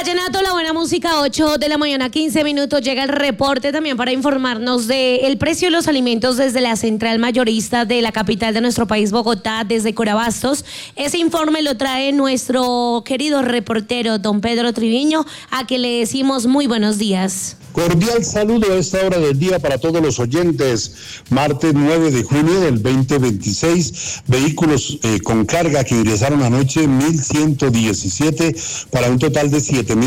Vallenato, la buena música, 8 de la mañana, 15 minutos. Llega el reporte también para informarnos del precio de los alimentos desde la central mayorista de la capital de nuestro país, Bogotá, desde Corabastos. Ese informe lo trae nuestro querido reportero, don Pedro Triviño, a que le decimos muy buenos días. Cordial saludo a esta hora del día para todos los oyentes. Martes 9 de junio del 2026, vehículos con carga que ingresaron anoche 1.117 para un total de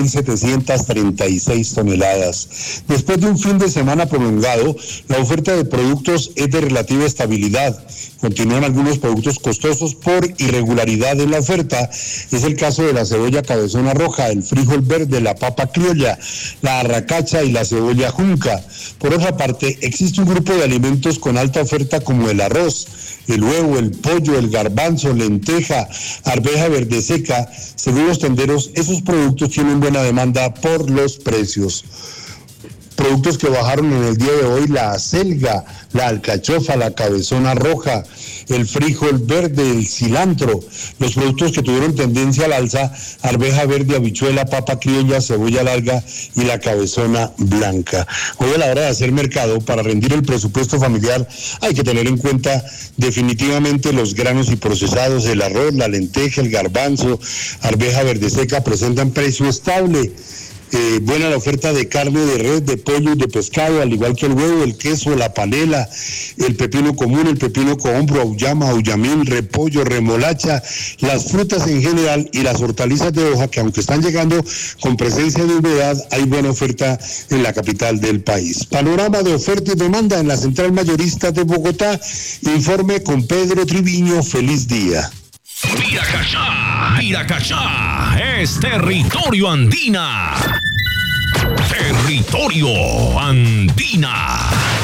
7.736 toneladas. Después de un fin de semana prolongado, la oferta de productos es de relativa estabilidad. Continúan algunos productos costosos por irregularidad en la oferta. Es el caso de la cebolla cabezona roja, el frijol verde, la papa criolla, la arracacha y la cebolla junca. Por otra parte, existe un grupo de alimentos con alta oferta como el arroz, el huevo, el pollo, el garbanzo, lenteja, arveja verde seca. Según los tenderos, esos productos tienen buena demanda por los precios. Productos que bajaron en el día de hoy: la acelga, la alcachofa, la cabezona roja, el frijol verde, el cilantro. Los productos que tuvieron tendencia al alza: arveja verde, habichuela, papa criolla, cebolla larga y la cabezona blanca. Hoy, a la hora de hacer mercado, para rendir el presupuesto familiar, hay que tener en cuenta definitivamente los granos y procesados. El arroz, la lenteja, el garbanzo, arveja verde seca presentan precio estable. Buena la oferta de carne de res, de pollo y de pescado, al igual que el huevo, el queso, la panela, el pepino común, el pepino cohombro, auyama, auyamín, repollo, remolacha, las frutas en general y las hortalizas de hoja, que aunque están llegando con presencia de humedad, hay buena oferta en la capital del país. Panorama de oferta y demanda en la central mayorista de Bogotá. Informe con Pedro Triviño. Feliz día. Piracachá es territorio andina. Territorio andina.